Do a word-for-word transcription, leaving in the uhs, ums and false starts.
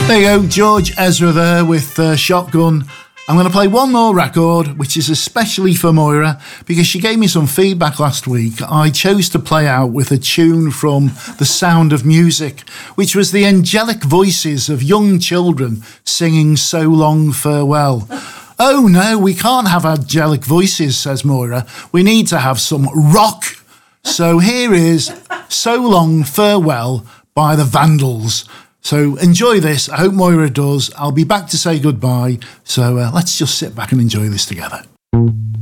There you go, George Ezra there with uh, Shotgun. I'm going to play one more record, which is especially for Moira, because she gave me some feedback last week. I chose to play out with a tune from The Sound of Music, which was the angelic voices of young children singing So Long Farewell. Oh no, we can't have angelic voices, says Moira. We need to have some rock. So here is So Long Farewell by the Vandals. So enjoy this. I hope Moira does. I'll be back to say goodbye. So uh, let's just sit back and enjoy this together.